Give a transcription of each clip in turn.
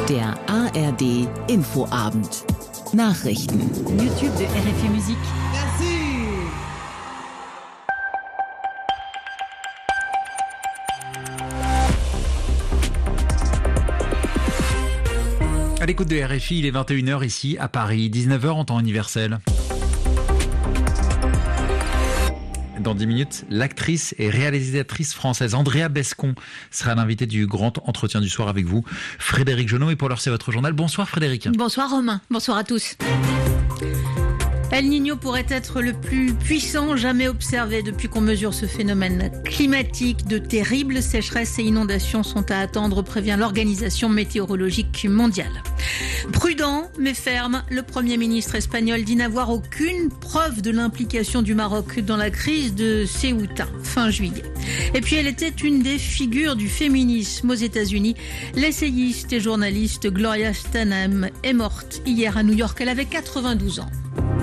Der ARD Infoabend. Nachrichten. YouTube de RFI Musique. Merci. À l'écoute de RFI, il est 21h ici à Paris, 19h en temps universel. Dans 10 minutes, l'actrice et réalisatrice française Andrea Bescon sera l'invitée du grand entretien du soir avec vous, Frédéric Genot. Et pour l'heure, c'est votre journal. Bonsoir Frédéric. Bonsoir Romain, bonsoir à tous. El Niño pourrait être le plus puissant jamais observé depuis qu'on mesure ce phénomène climatique. De terribles sécheresses et inondations sont à attendre, prévient l'Organisation météorologique mondiale. Prudent mais ferme, le Premier ministre espagnol dit n'avoir aucune preuve de l'implication du Maroc dans la crise de Ceuta fin juillet. Et puis elle était une des figures du féminisme aux États-Unis. L'essayiste et journaliste Gloria Steinem est morte hier à New York. Elle avait 92 ans.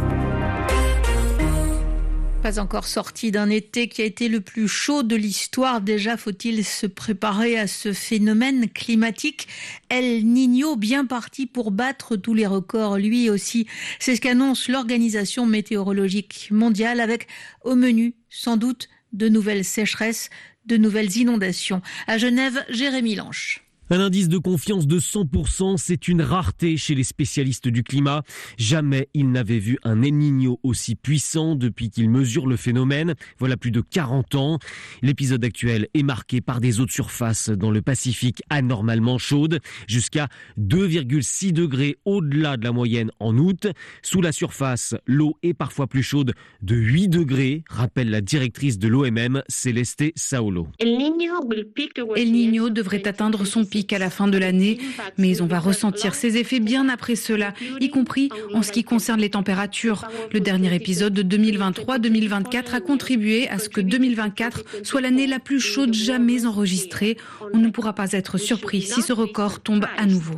Pas encore sorti d'un été qui a été le plus chaud de l'histoire. Déjà, faut-il se préparer à ce phénomène climatique. El Niño, bien parti pour battre tous les records, lui aussi. C'est ce qu'annonce l'Organisation météorologique mondiale, avec au menu, sans doute, de nouvelles sécheresses, de nouvelles inondations. À Genève, Jérémy Lanche. Un indice de confiance de 100%, c'est une rareté chez les spécialistes du climat. Jamais ils n'avaient vu un El Niño aussi puissant depuis qu'ils mesurent le phénomène. Voilà plus de 40 ans. L'épisode actuel est marqué par des eaux de surface dans le Pacifique anormalement chaudes, jusqu'à 2,6 degrés au-delà de la moyenne en août. Sous la surface, l'eau est parfois plus chaude de 8 degrés, rappelle la directrice de l'OMM, Celeste Saulo. El Niño devrait atteindre son pic à la fin de l'année, mais on va ressentir ses effets bien après cela, y compris en ce qui concerne les températures. Le dernier épisode de 2023-2024 a contribué à ce que 2024 soit l'année la plus chaude jamais enregistrée. On ne pourra pas être surpris si ce record tombe à nouveau.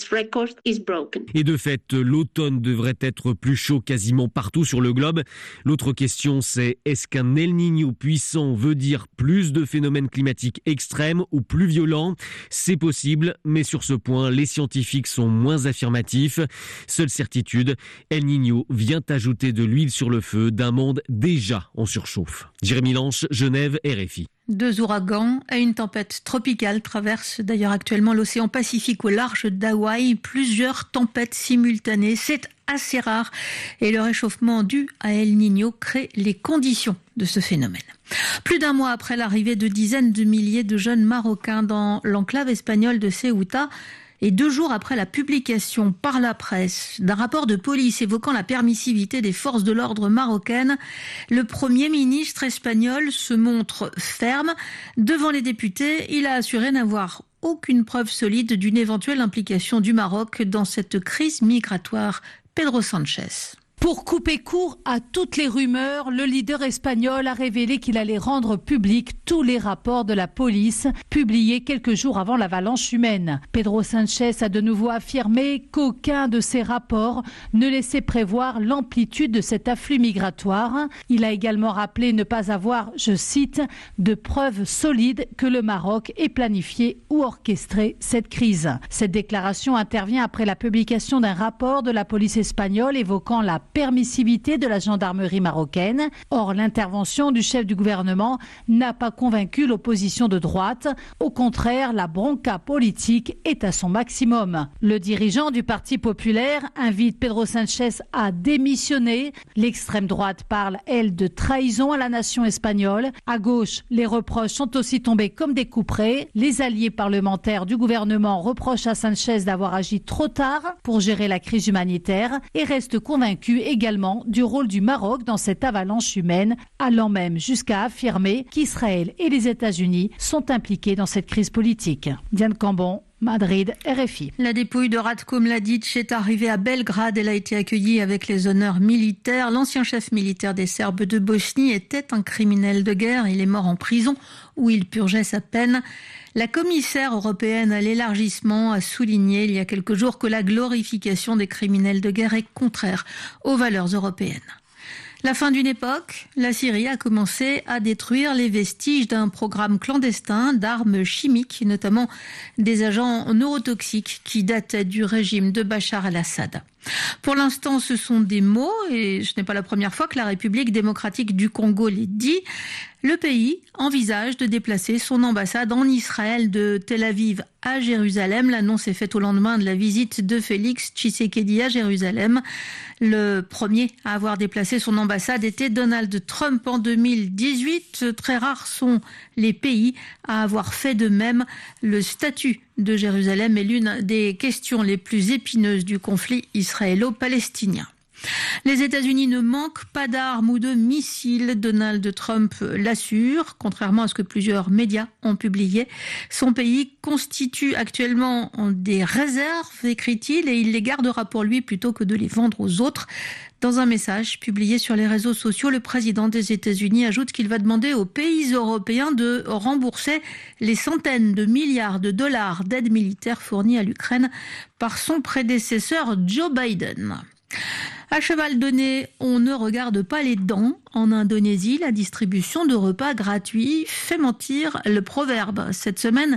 Et de fait, l'automne devrait être plus chaud quasiment partout sur le globe. L'autre question, c'est est-ce qu'un El Niño puissant veut dire plus de phénomènes climatiques extrêmes ou plus violents ? C'est possible, mais sur ce point, les scientifiques sont moins affirmatifs. Seule certitude, El Niño vient ajouter de l'huile sur le feu d'un monde déjà en surchauffe. Jérémy Lanche, Genève, RFI. 2 ouragans et une tempête tropicale traversent d'ailleurs actuellement l'océan Pacifique au large d'Hawaï. Plusieurs tempêtes simultanées, c'est assez rare. Et le réchauffement dû à El Niño crée les conditions de ce phénomène. Plus d'un mois après l'arrivée de dizaines de milliers de jeunes Marocains dans l'enclave espagnole de Ceuta, et 2 jours après la publication par la presse d'un rapport de police évoquant la permissivité des forces de l'ordre marocaines, le Premier ministre espagnol se montre ferme. Devant les députés, il a assuré n'avoir aucune preuve solide d'une éventuelle implication du Maroc dans cette crise migratoire. Pedro Sánchez. Pour couper court à toutes les rumeurs, le leader espagnol a révélé qu'il allait rendre publics tous les rapports de la police publiés quelques jours avant l'avalanche humaine. Pedro Sánchez a de nouveau affirmé qu'aucun de ces rapports ne laissait prévoir l'amplitude de cet afflux migratoire. Il a également rappelé ne pas avoir, je cite, de preuves solides que le Maroc ait planifié ou orchestré cette crise. Cette déclaration intervient après la publication d'un rapport de la police espagnole évoquant la permissivité de la gendarmerie marocaine. Or, l'intervention du chef du gouvernement n'a pas convaincu l'opposition de droite. Au contraire, la bronca politique est à son maximum. Le dirigeant du Parti populaire invite Pedro Sánchez à démissionner. L'extrême droite parle, elle, de trahison à la nation espagnole. À gauche, les reproches sont aussi tombés comme des couperets. Les alliés parlementaires du gouvernement reprochent à Sánchez d'avoir agi trop tard pour gérer la crise humanitaire et restent convaincus également du rôle du Maroc dans cette avalanche humaine, allant même jusqu'à affirmer qu'Israël et les États-Unis sont impliqués dans cette crise politique. Diane Cambon, Madrid, RFI. La dépouille de Ratko Mladic est arrivée à Belgrade. Elle a été accueillie avec les honneurs militaires. L'ancien chef militaire des Serbes de Bosnie était un criminel de guerre. Il est mort en prison où il purgeait sa peine. La commissaire européenne à l'élargissement a souligné il y a quelques jours que la glorification des criminels de guerre est contraire aux valeurs européennes. La fin d'une époque, la Syrie a commencé à détruire les vestiges d'un programme clandestin d'armes chimiques, notamment des agents neurotoxiques qui datent du régime de Bachar el-Assad. Pour l'instant, ce sont des mots et ce n'est pas la première fois que la République démocratique du Congo les dit. Le pays envisage de déplacer son ambassade en Israël de Tel Aviv à Jérusalem. L'annonce est faite au lendemain de la visite de Félix Tshisekedi à Jérusalem. Le premier à avoir déplacé son ambassade était Donald Trump en 2018. Très rares sont les pays à avoir fait de même. Le statut de Jérusalem est l'une des questions les plus épineuses du conflit israélo-palestinien. Les États-Unis ne manquent pas d'armes ou de missiles, Donald Trump l'assure, contrairement à ce que plusieurs médias ont publié. Son pays constitue actuellement des réserves, écrit-il, et il les gardera pour lui plutôt que de les vendre aux autres. Dans un message publié sur les réseaux sociaux, le président des États-Unis ajoute qu'il va demander aux pays européens de rembourser les centaines de milliards de dollars d'aide militaire fournie à l'Ukraine par son prédécesseur Joe Biden. À cheval donné, on ne regarde pas les dents. En Indonésie, la distribution de repas gratuits fait mentir le proverbe. Cette semaine,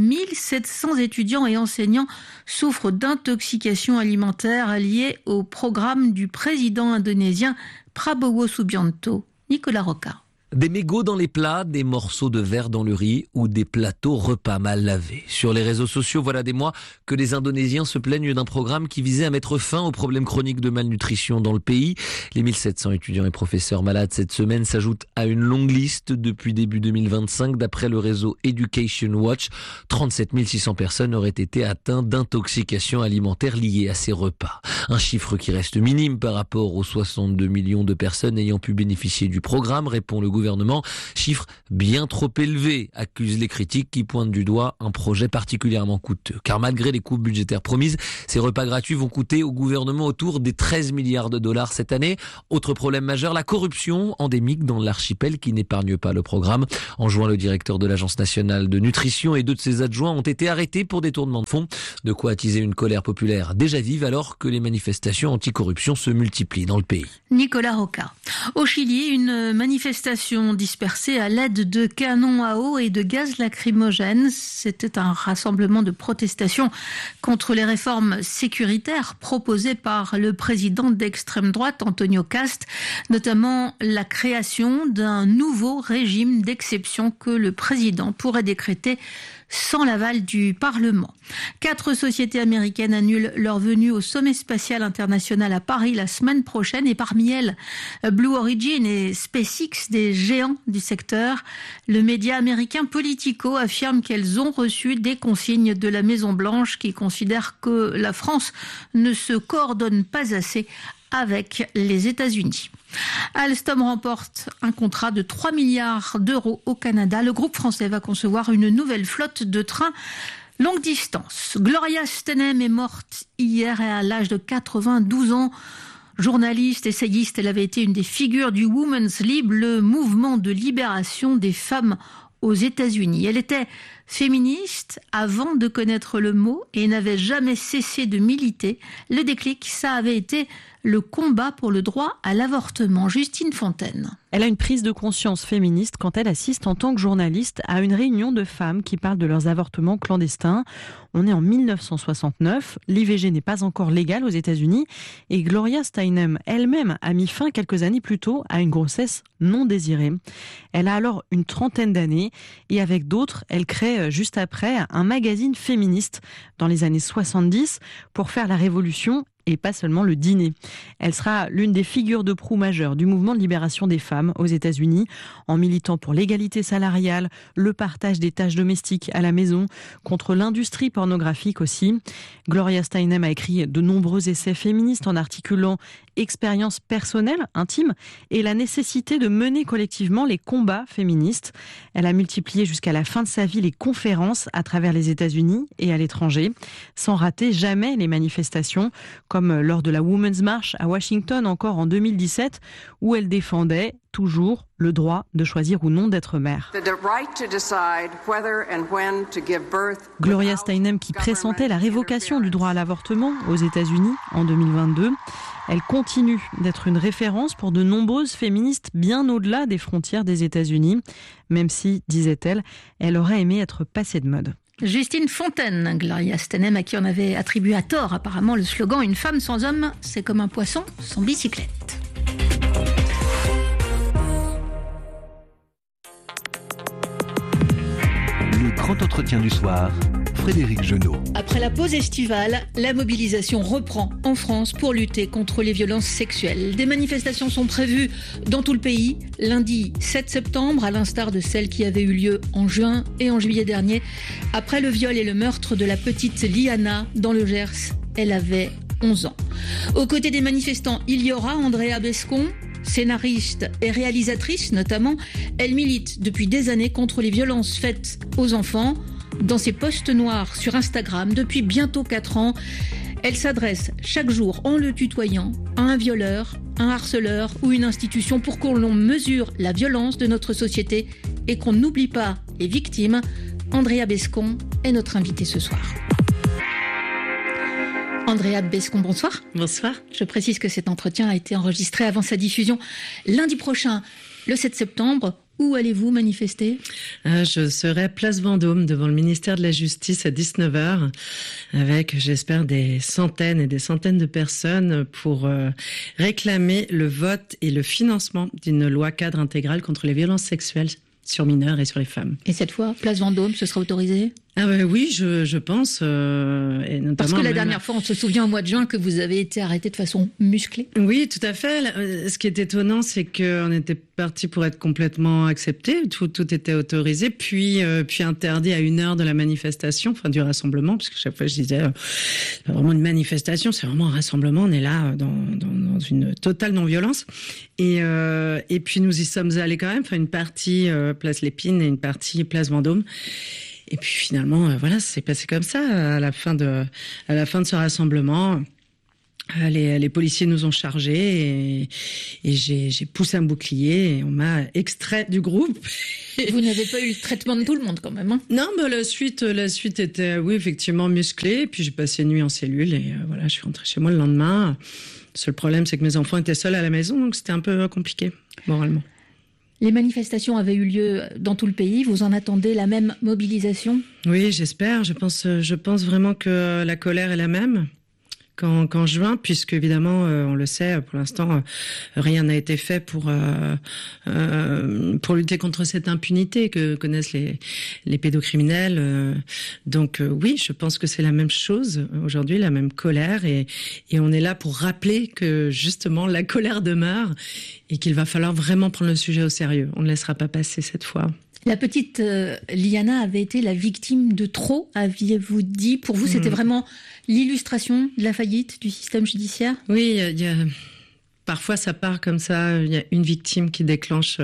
1700 étudiants et enseignants souffrent d'intoxication alimentaire liée au programme du président indonésien Prabowo Subianto. Nicolas Roca. Des mégots dans les plats, des morceaux de verre dans le riz ou des plateaux repas mal lavés. Sur les réseaux sociaux, voilà des mois que les Indonésiens se plaignent d'un programme qui visait à mettre fin aux problèmes chroniques de malnutrition dans le pays. Les 1700 étudiants et professeurs malades cette semaine s'ajoutent à une longue liste depuis début 2025. D'après le réseau Education Watch, 37 600 personnes auraient été atteintes d'intoxication alimentaire liée à ces repas. Un chiffre qui reste minime par rapport aux 62 millions de personnes ayant pu bénéficier du programme, répond le gouvernement. Chiffre bien trop élevé, accusent les critiques qui pointent du doigt un projet particulièrement coûteux. Car malgré les coupes budgétaires promises, ces repas gratuits vont coûter au gouvernement autour des 13 milliards de dollars cette année. Autre problème majeur, la corruption endémique dans l'archipel qui n'épargne pas le programme. En juin, le directeur de l'Agence nationale de nutrition et deux de ses adjoints ont été arrêtés pour détournement de fonds. De quoi attiser une colère populaire déjà vive alors que les manifestations anticorruption se multiplient dans le pays. Nicolas Roca. Au Chili, une manifestation dispersée à l'aide de canons à eau et de gaz lacrymogène. C'était un rassemblement de protestation contre les réformes sécuritaires proposées par le président d'extrême droite, Antonio Cast, notamment la création d'un nouveau régime d'exception que le président pourrait décréter sans l'aval du Parlement. 4 sociétés américaines annulent leur venue au sommet spatial international à Paris la semaine prochaine et parmi elles, Blue Origin et SpaceX, des géants du secteur. Le média américain Politico affirme qu'elles ont reçu des consignes de la Maison-Blanche qui considère que la France ne se coordonne pas assez avec les États-Unis. Alstom remporte un contrat de 3 milliards d'euros au Canada. Le groupe français va concevoir une nouvelle flotte de trains longue distance. Gloria Steinem est morte hier à l'âge de 92 ans. Journaliste, essayiste, elle avait été une des figures du Women's Lib, le mouvement de libération des femmes aux États-Unis. Elle était féministe avant de connaître le mot et n'avait jamais cessé de militer. Le déclic, ça avait été le combat pour le droit à l'avortement. Justine Fontaine. Elle a une prise de conscience féministe quand elle assiste en tant que journaliste à une réunion de femmes qui parlent de leurs avortements clandestins. On est en 1969, l'IVG n'est pas encore légale aux États-Unis et Gloria Steinem elle-même a mis fin quelques années plus tôt à une grossesse non désirée. Elle a alors une trentaine d'années et avec d'autres, elle crée juste après un magazine féministe dans les années 70 pour faire la révolution et pas seulement le dîner. Elle sera l'une des figures de proue majeures du mouvement de libération des femmes aux États-Unis, en militant pour l'égalité salariale, le partage des tâches domestiques à la maison, contre l'industrie pornographique aussi. Gloria Steinem a écrit de nombreux essais féministes en articulant expérience personnelle, intime, et la nécessité de mener collectivement les combats féministes. Elle a multiplié jusqu'à la fin de sa vie les conférences à travers les États-Unis et à l'étranger, sans rater jamais les manifestations, comme lors de la Women's March à Washington encore en 2017, où elle défendait toujours le droit de choisir ou non d'être mère. Gloria Steinem qui pressentait la révocation du droit à l'avortement aux États-Unis en 2022. Elle continue d'être une référence pour de nombreuses féministes bien au-delà des frontières des États-Unis, même si, disait-elle, elle aurait aimé être passée de mode. Justine Fontaine, Gloria Steinem, à qui on avait attribué à tort apparemment le slogan « Une femme sans homme, c'est comme un poisson sans bicyclette ». Le grand entretien du soir, Frédéric Genot. Après la pause estivale, la mobilisation reprend en France pour lutter contre les violences sexuelles. Des manifestations sont prévues dans tout le pays. Lundi 7 septembre, à l'instar de celles qui avaient eu lieu en juin et en juillet dernier, après le viol et le meurtre de la petite Liana dans le Gers. Elle avait 11 ans. Aux côtés des manifestants, il y aura Andrea Bescon, scénariste et réalisatrice notamment. Elle milite depuis des années contre les violences faites aux enfants. Dans ses posts noirs sur Instagram depuis bientôt 4 ans, elle s'adresse chaque jour en le tutoyant à un violeur, un harceleur ou une institution pour qu'on mesure la violence de notre société et qu'on n'oublie pas les victimes. Andrea Bescon est notre invitée ce soir. Andrea Bescon, bonsoir. Bonsoir. Je précise que cet entretien a été enregistré avant sa diffusion lundi prochain, le 7 septembre. Où allez-vous manifester ? Je serai à Place Vendôme devant le ministère de la Justice à 19h avec, j'espère, des centaines et des centaines de personnes pour réclamer le vote et le financement d'une loi cadre intégrale contre les violences sexuelles sur mineurs et sur les femmes. Et cette fois, Place Vendôme, ce sera autorisé ? Oui, je pense. Et notamment parce que la dernière fois, on se souvient au mois de juin que vous avez été arrêté de façon musclée. Oui, tout à fait. Ce qui est étonnant, c'est qu'on était parti pour être complètement accepté. Tout était autorisé, puis interdit à 1 heure de la manifestation, enfin du rassemblement, parce que chaque fois je disais, c'est pas vraiment une manifestation, c'est vraiment un rassemblement. On est là dans une totale non-violence. Et puis nous y sommes allés quand même. Enfin, une partie Place Lépine et une partie Place Vendôme. Et puis finalement, voilà, c'est passé comme ça à la fin de ce rassemblement. Les policiers nous ont chargés et j'ai poussé un bouclier et on m'a extrait du groupe. Vous n'avez pas eu le traitement de tout le monde quand même, hein ? Non, la suite était, oui, effectivement musclée. Et puis j'ai passé une nuit en cellule et voilà, je suis rentrée chez moi le lendemain. Le seul problème, c'est que mes enfants étaient seuls à la maison, donc c'était un peu compliqué moralement. Les manifestations avaient eu lieu dans tout le pays. Vous en attendez la même mobilisation ? Oui, j'espère. Je pense vraiment que la colère est la même qu'en juin, puisque évidemment, on le sait, pour l'instant, rien n'a été fait pour lutter contre cette impunité que connaissent les pédocriminels. Donc oui, je pense que c'est la même chose aujourd'hui, la même colère, et on est là pour rappeler que justement la colère demeure et qu'il va falloir vraiment prendre le sujet au sérieux. On ne laissera pas passer cette fois. La petite Liana avait été la victime de trop, aviez-vous dit. Pour vous, c'était vraiment l'illustration de la faillite du système judiciaire ? Oui, parfois ça part comme ça. Il y a une victime qui déclenche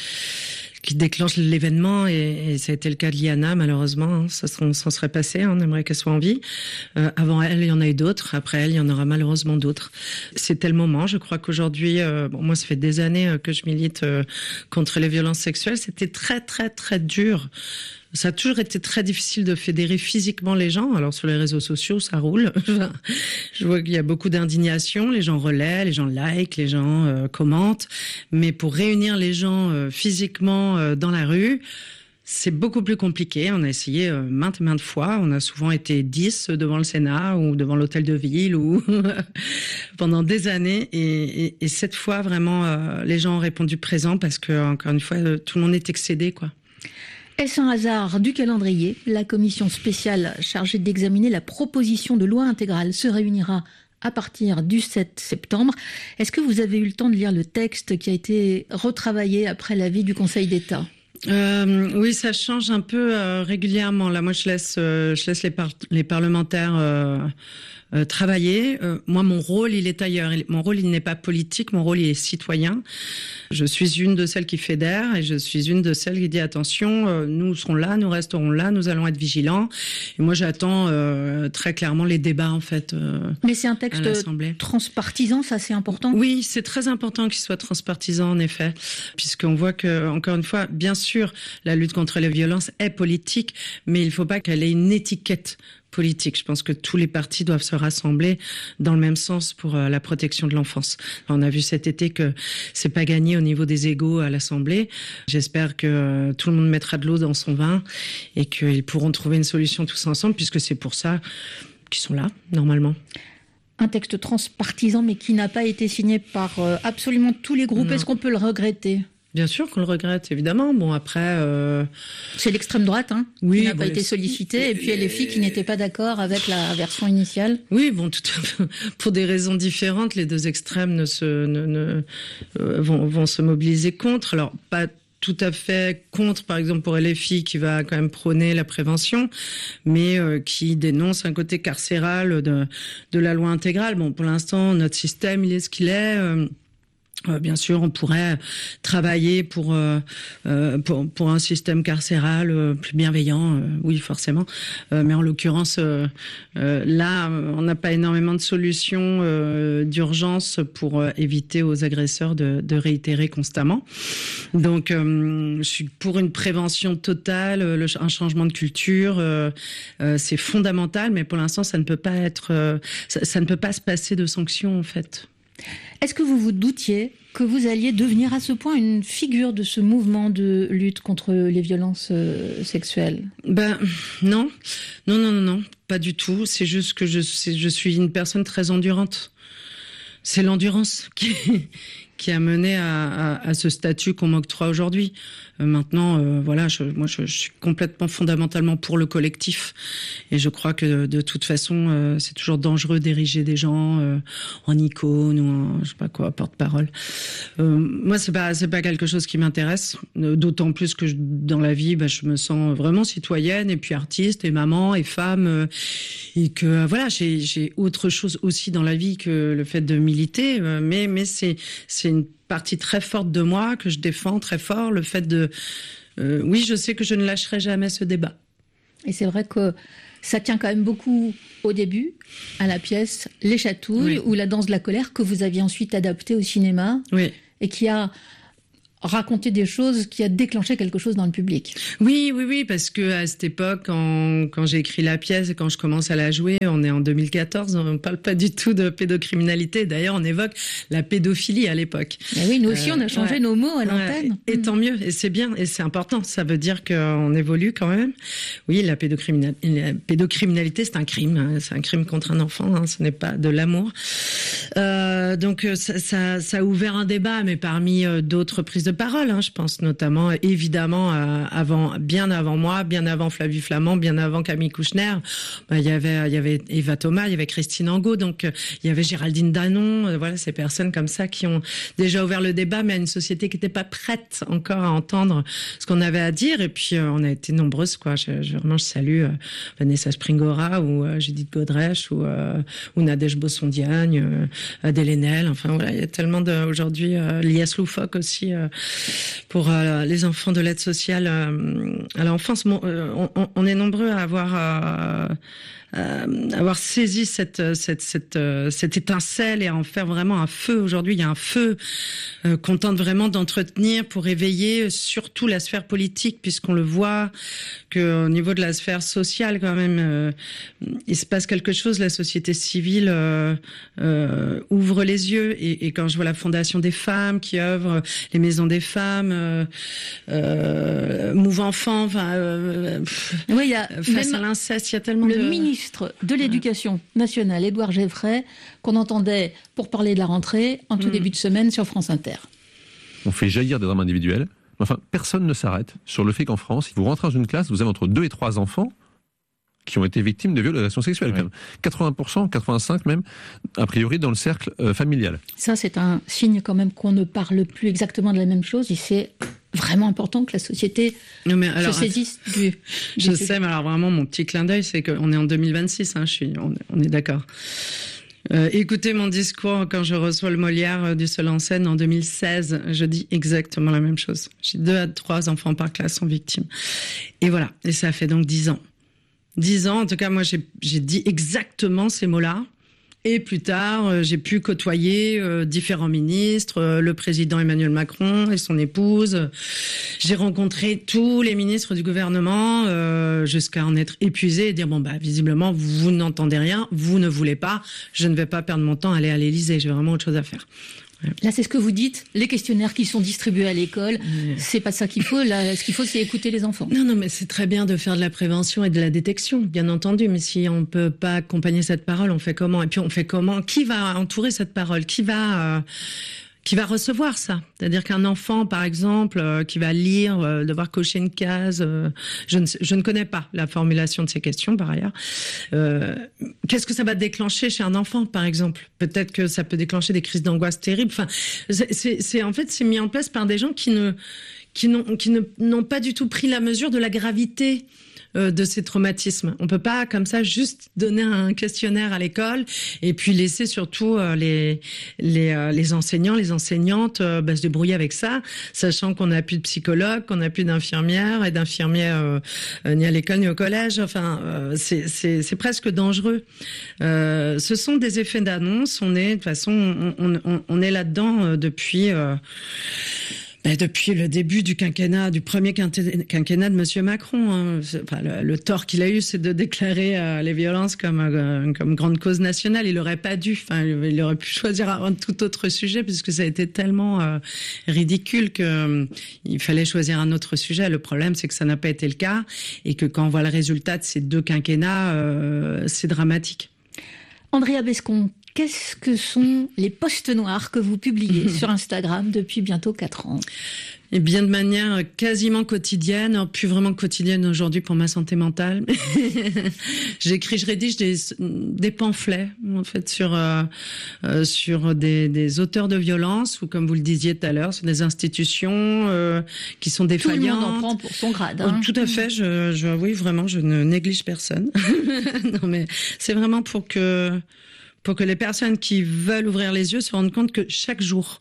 l'événement et ça a été le cas de Liana, malheureusement. Ça s'en serait passé, on aimerait qu'elle soit en vie. Avant elle, il y en a eu d'autres. Après elle, il y en aura malheureusement d'autres. C'était le moment. Je crois qu'aujourd'hui, moi, ça fait des années que je milite contre les violences sexuelles. C'était très, très, très dur. Ça a toujours été très difficile de fédérer physiquement les gens. Alors sur les réseaux sociaux, ça roule. Je vois qu'il y a beaucoup d'indignation. Les gens relaient, les gens likent, les gens commentent. Mais pour réunir les gens physiquement dans la rue, c'est beaucoup plus compliqué. On a essayé maintes fois. On a souvent été 10 devant le Sénat ou devant l'hôtel de ville ou pendant des années. Et cette fois, vraiment, les gens ont répondu présent parce que, encore une fois, tout le monde est excédé, quoi. Est-ce un hasard du calendrier ? La commission spéciale chargée d'examiner la proposition de loi intégrale se réunira à partir du 7 septembre. Est-ce que vous avez eu le temps de lire le texte qui a été retravaillé après l'avis du Conseil d'État ? Oui, ça change un peu régulièrement. Là, moi, je laisse les parlementaires travailler. Moi, mon rôle, il est ailleurs. Mon rôle, il n'est pas politique. Mon rôle, il est citoyen. Je suis une de celles qui fédèrent et je suis une de celles qui dit attention, nous serons là, nous resterons là, nous allons être vigilants. Et moi, j'attends très clairement les débats, en fait. Mais c'est un texte transpartisan, ça, c'est important ? Oui, c'est très important qu'il soit transpartisan, en effet, puisqu'on voit que, encore une fois, bien sûr, la lutte contre les violences est politique, mais il ne faut pas qu'elle ait une étiquette politique. Je pense que tous les partis doivent se rassembler dans le même sens pour la protection de l'enfance. On a vu cet été que c'est pas gagné au niveau des égos à l'Assemblée. J'espère que tout le monde mettra de l'eau dans son vin et qu'ils pourront trouver une solution tous ensemble, puisque c'est pour ça qu'ils sont là, normalement. Un texte transpartisan, mais qui n'a pas été signé par absolument tous les groupes. Non. Est-ce qu'on peut le regretter ? Bien sûr qu'on le regrette, évidemment. Bon, après... C'est l'extrême droite, qui n'a pas été sollicitée, et puis LFI qui n'était pas d'accord avec la version initiale. Oui, bon, pour des raisons différentes, les deux extrêmes vont se mobiliser contre. Alors, pas tout à fait contre, par exemple, pour LFI, qui va quand même prôner la prévention, mais qui dénonce un côté carcéral de la loi intégrale. Bon, pour l'instant, notre système, il est ce qu'il est. Bien sûr, on pourrait travailler pour un système carcéral plus bienveillant, oui, forcément. Mais en l'occurrence, là, on n'a pas énormément de solutions d'urgence pour éviter aux agresseurs de réitérer constamment. Donc, je suis pour une prévention totale, un changement de culture. C'est fondamental, mais pour l'instant, ça ne peut pas être, ça ne peut pas se passer de sanctions, en fait. Est-ce que vous vous doutiez que vous alliez devenir à ce point une figure de ce mouvement de lutte contre les violences sexuelles ? Non, pas du tout. C'est juste que je suis une personne très endurante. C'est l'endurance qui a mené à ce statut qu'on m'octroie aujourd'hui. Maintenant, voilà, je suis complètement fondamentalement pour le collectif, et je crois que de toute façon, c'est toujours dangereux d'ériger des gens en icône ou en, je sais pas quoi, porte-parole. Moi, c'est pas quelque chose qui m'intéresse, d'autant plus que dans la vie, je me sens vraiment citoyenne et puis artiste et maman et femme, et que voilà, j'ai autre chose aussi dans la vie que le fait de militer, mais c'est une partie très forte de moi que je défends très fort, le fait de... oui, je sais que je ne lâcherai jamais ce débat. Et c'est vrai que ça tient quand même beaucoup au début à la pièce Les Chatouilles, ou La Danse de la colère, que vous aviez ensuite adaptée au cinéma, et qui a raconter des choses qui a déclenché quelque chose dans le public. Oui, parce que à cette époque, quand j'ai écrit la pièce et quand je commence à la jouer, on est en 2014, on ne parle pas du tout de pédocriminalité. D'ailleurs, on évoque la pédophilie à l'époque. Mais oui, nous aussi, on a changé nos mots à l'antenne. Et tant mieux, et c'est bien, et c'est important. Ça veut dire qu'on évolue quand même. Oui, la pédocriminalité, c'est un crime. Hein. C'est un crime contre un enfant, hein. Ce n'est pas de l'amour. Donc, ça a ouvert un débat, mais parmi d'autres prises de parole, hein, je pense notamment, évidemment, bien avant moi, bien avant Flavie Flament, bien avant Camille Kouchner, il y avait Eva Thomas, il y avait Christine Angot, donc il y avait Géraldine Danon, voilà, ces personnes comme ça qui ont déjà ouvert le débat, mais à une société qui n'était pas prête encore à entendre ce qu'on avait à dire, et puis on a été nombreuses, quoi. Je salue Vanessa Springora ou Judith Godrèche ou Nadège Bosson-Diagne, Adèle Haenel, enfin voilà, il y a tellement aujourd'hui, Lias Loufoque aussi, pour les enfants de l'aide sociale à l'enfance. Bon, on est nombreux à avoir saisi cette étincelle et à en faire vraiment un feu. Aujourd'hui, il y a un feu qu'on tente vraiment d'entretenir pour éveiller surtout la sphère politique, puisqu'on le voit qu'au niveau de la sphère sociale, quand même, il se passe quelque chose. La société civile ouvre les yeux. Et quand je vois la Fondation des femmes qui œuvre, les maisons des femmes, Mouvement Enfant, oui, il y a face à l'inceste, il y a tellement le ministre de l'Éducation nationale, Édouard Geoffrey, qu'on entendait pour parler de la rentrée en tout début de semaine sur France Inter. On fait jaillir des drames individuels. Enfin, personne ne s'arrête sur le fait qu'en France, si vous rentrez dans une classe, vous avez entre 2 et 3 enfants qui ont été victimes de violations sexuelles. Quand même. 80%, 85% même, a priori, dans le cercle familial. Ça, c'est un signe quand même qu'on ne parle plus exactement de la même chose, et c'est vraiment important que la société se saisisse du Je sais, mais alors vraiment, mon petit clin d'œil, c'est qu'on est en 2026, hein, on est d'accord. Écoutez mon discours quand je reçois le Molière du Seul en scène en 2016, je dis exactement la même chose. J'ai 2 à 3 enfants par classe sont victimes. Et voilà, et ça fait donc 10 ans. 10 ans, en tout cas, moi, j'ai dit exactement ces mots-là. Et plus tard, j'ai pu côtoyer différents ministres, le président Emmanuel Macron et son épouse. J'ai rencontré tous les ministres du gouvernement jusqu'à en être épuisée et dire visiblement vous n'entendez rien, vous ne voulez pas, je ne vais pas perdre mon temps à aller à l'Élysée, j'ai vraiment autre chose à faire. Là, c'est ce que vous dites, les questionnaires qui sont distribués à l'école, c'est pas ça qu'il faut. Là, ce qu'il faut, c'est écouter les enfants. Non, mais c'est très bien de faire de la prévention et de la détection, bien entendu. Mais si on peut pas accompagner cette parole, on fait comment? Et puis on fait comment? Qui va entourer cette parole? Qui va recevoir ça? C'est-à-dire qu'un enfant, par exemple, qui va lire, devoir cocher une case, je ne connais pas la formulation de ces questions, par ailleurs. Qu'est-ce que ça va déclencher chez un enfant, par exemple? Peut-être que ça peut déclencher des crises d'angoisse terribles. Enfin, c'est mis en place par des gens qui n'ont pas du tout pris la mesure de la gravité de ces traumatismes. On peut pas comme ça juste donner un questionnaire à l'école et puis laisser surtout les enseignants, les enseignantes se débrouiller avec ça, sachant qu'on n'a plus de psychologues, qu'on n'a plus d'infirmières et d'infirmiers ni à l'école ni au collège. Enfin, c'est presque dangereux. Ce sont des effets d'annonce. On est de toute façon, on est là-dedans depuis le début du quinquennat, du premier quinquennat de Monsieur Macron. Hein. Enfin, le tort qu'il a eu, c'est de déclarer les violences comme grande cause nationale. Il aurait pas dû. Enfin, il aurait pu choisir un tout autre sujet, puisque ça a été tellement ridicule que il fallait choisir un autre sujet. Le problème, c'est que ça n'a pas été le cas, et que quand on voit le résultat de ces deux quinquennats, c'est dramatique. Andrea Bescon, qu'est-ce que sont les posts noirs que vous publiez sur Instagram depuis bientôt 4 ans? Et bien de manière quasiment quotidienne, plus vraiment quotidienne aujourd'hui pour ma santé mentale. Je rédige des pamphlets en fait sur des auteurs de violence ou, comme vous le disiez tout à l'heure, sur des institutions qui sont défaillantes. Tout le monde en prend pour son grade. Hein. Tout à fait. Oui, vraiment, je ne néglige personne. Non, mais c'est vraiment pour que les personnes qui veulent ouvrir les yeux se rendent compte que chaque jour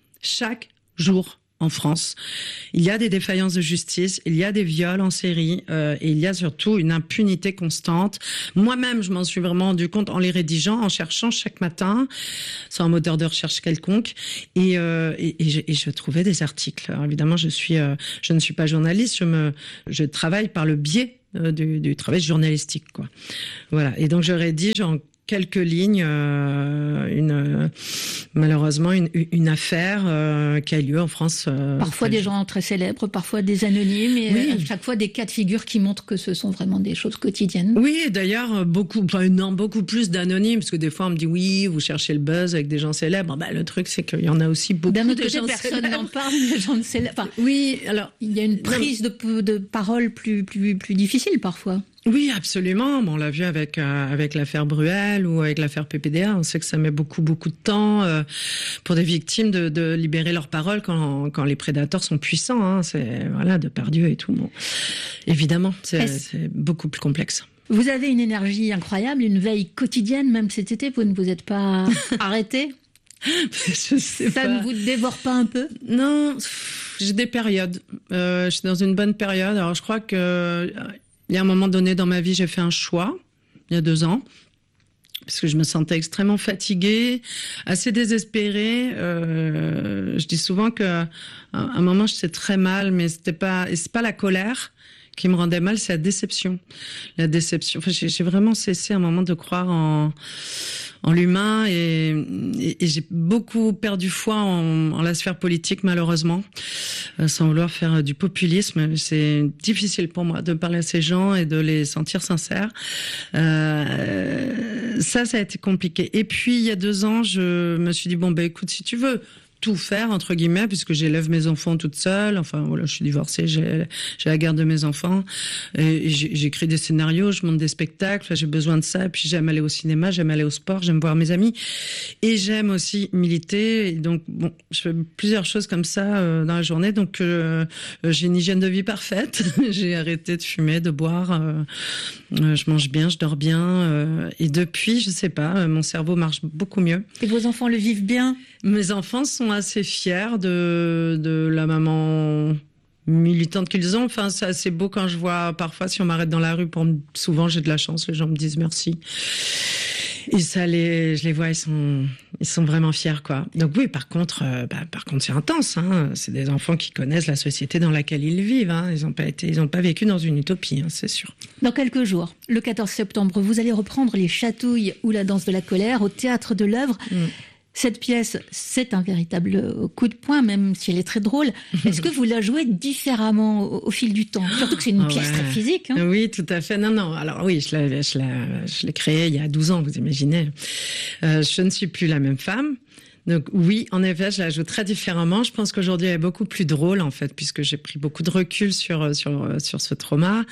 en France, il y a des défaillances de justice, il y a des viols en série, et il y a surtout une impunité constante. Moi-même, je m'en suis vraiment rendu compte en les rédigeant, en cherchant chaque matin, sur un moteur de recherche quelconque, et je trouvais des articles. Alors évidemment, je ne suis pas journaliste, je travaille par le biais du travail journalistique, quoi. Voilà. Et donc je rédige en quelques lignes, malheureusement une affaire qui a lieu en France. Parfois des gens très célèbres, parfois des anonymes, et à chaque fois des cas de figure qui montrent que ce sont vraiment des choses quotidiennes. Oui, d'ailleurs, beaucoup plus d'anonymes, parce que des fois on me dit oui, vous cherchez le buzz avec des gens célèbres. Le truc, c'est qu'il y en a aussi beaucoup de gens célèbres. Personne n'en parle, des gens célèbres. Enfin, oui, alors il y a une prise de parole plus difficile parfois. Oui, absolument. On l'a vu avec l'affaire Bruel ou avec l'affaire PPDA. On sait que ça met beaucoup de temps pour des victimes de libérer leur parole quand les prédateurs sont puissants. Hein. C'est Depardieu et tout. Bon. Évidemment, c'est beaucoup plus complexe. Vous avez une énergie incroyable, une veille quotidienne. Même cet été, vous ne vous êtes pas arrêté? Je sais pas. Ça ne vous dévore pas un peu? Non, j'ai des périodes. Je suis dans une bonne période. Alors je crois que il y a un moment donné dans ma vie, j'ai fait un choix, il y a 2 ans, parce que je me sentais extrêmement fatiguée, assez désespérée. Je dis souvent qu'à un moment, j'étais très mal, mais c'est pas la colère qui me rendait mal, c'est la déception. La déception. Enfin, j'ai vraiment cessé à un moment de croire en l'humain et j'ai beaucoup perdu foi en la sphère politique, malheureusement, sans vouloir faire du populisme. C'est difficile pour moi de parler à ces gens et de les sentir sincères. Ça a été compliqué. Et puis, il y a 2 ans, je me suis dit, écoute, si tu veux tout faire, entre guillemets, puisque j'élève mes enfants toute seule. Enfin, voilà, je suis divorcée, j'ai la garde de mes enfants. Et j'écris des scénarios, je monte des spectacles, j'ai besoin de ça. Et puis, j'aime aller au cinéma, j'aime aller au sport, j'aime voir mes amis. Et j'aime aussi militer. Et donc, je fais plusieurs choses comme ça dans la journée. Donc, j'ai une hygiène de vie parfaite. J'ai arrêté de fumer, de boire. Je mange bien, je dors bien. Et depuis, je sais pas, mon cerveau marche beaucoup mieux. Et vos enfants le vivent bien? Mes enfants sont assez fiers de la maman militante qu'ils ont. Enfin, c'est assez beau quand je vois, parfois, si on m'arrête dans la rue, souvent j'ai de la chance, les gens me disent merci. Et ça, je les vois, ils sont vraiment fiers, quoi. Donc oui, par contre, c'est intense. Hein. C'est des enfants qui connaissent la société dans laquelle ils vivent. Hein. Ils n'ont pas vécu dans une utopie, hein, c'est sûr. Dans quelques jours, le 14 septembre, vous allez reprendre Les Chatouilles ou La Danse de la colère au Théâtre de l'Œuvre. Cette pièce, c'est un véritable coup de poing, même si elle est très drôle. Est-ce que vous la jouez différemment au fil du temps ? Surtout que c'est une pièce très physique. Hein. Oui, tout à fait. Non. Alors oui, je l'ai créée il y a 12 ans, vous imaginez. Je ne suis plus la même femme. Donc oui, en effet, je la joue très différemment. Je pense qu'aujourd'hui, elle est beaucoup plus drôle, en fait, puisque j'ai pris beaucoup de recul sur ce trauma.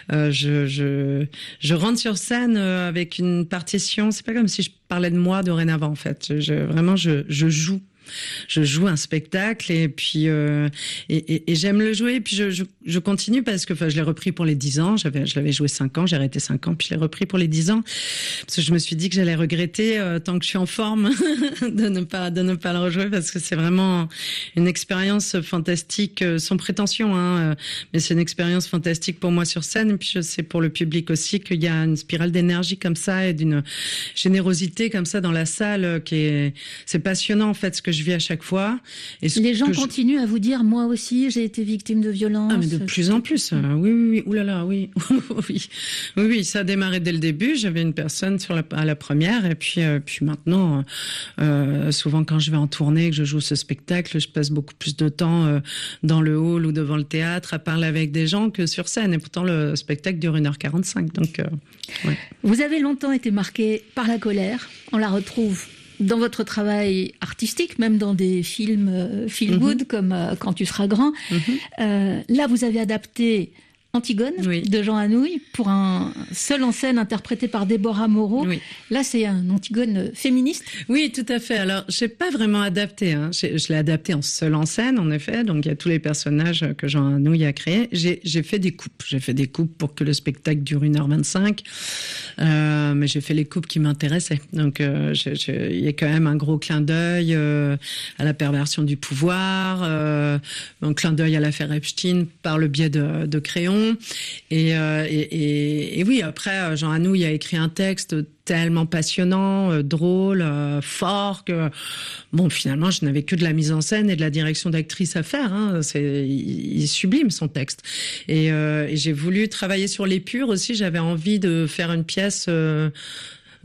Je rentre sur scène avec une partition. C'est pas comme si je parlais de moi dorénavant, en fait. Je joue. Je joue un spectacle et puis et j'aime le jouer. Et puis je continue parce que je l'ai repris pour les 10 ans. Je l'avais joué 5 ans, j'ai arrêté 5 ans, puis je l'ai repris pour les 10 ans parce que je me suis dit que j'allais regretter tant que je suis en forme de ne pas le rejouer parce que c'est vraiment une expérience fantastique, sans prétention, hein, mais c'est une expérience fantastique pour moi sur scène. Et puis je sais pour le public aussi qu'il y a une spirale d'énergie comme ça et d'une générosité comme ça dans la salle c'est passionnant en fait ce que je vis à chaque fois. Et les gens continuent à vous dire, moi aussi, j'ai été victime de violence. Ah, mais de plus en plus. Oui. Ouh là là, oui. oui, ça a démarré dès le début. J'avais une personne à la première, et puis maintenant, souvent quand je vais en tournée, que je joue ce spectacle, je passe beaucoup plus de temps dans le hall ou devant le théâtre à parler avec des gens que sur scène. Et pourtant, le spectacle dure 1h45. Donc, ouais. Vous avez longtemps été marqué par la colère. On la retrouve dans votre travail artistique, même dans des films feel good comme Quand tu seras grand. Là, vous avez adapté Antigone de Jean Anouilh pour un seul en scène interprété par Déborah Moreau. Oui. Là, c'est un Antigone féministe. Oui, tout à fait. Alors, j'ai pas vraiment adapté. Hein. Je l'ai adapté en seul en scène, en effet. Donc, il y a tous les personnages que Jean Anouilh a créés. J'ai fait des coupes. J'ai fait des coupes pour que le spectacle dure 1h25. Mais j'ai fait les coupes qui m'intéressaient. Donc, il y a quand même un gros clin d'œil à la perversion du pouvoir, un clin d'œil à l'affaire Epstein par le biais de crayons. Et oui, après, Jean Anouilh a écrit un texte tellement passionnant, drôle, fort, que bon, finalement, je n'avais que de la mise en scène et de la direction d'actrice à faire. Hein. Il sublime, son texte. Et j'ai voulu travailler sur l'épure aussi. J'avais envie de faire une pièce